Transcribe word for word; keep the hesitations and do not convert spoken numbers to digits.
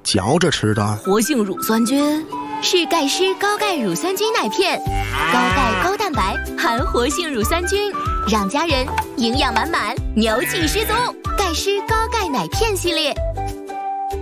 嚼着吃的？ 活性乳酸菌是钙湿高钙乳酸菌奶片，高钙高蛋白含活性乳酸菌，让家人营养满满，牛气十足。钙湿高钙奶片系列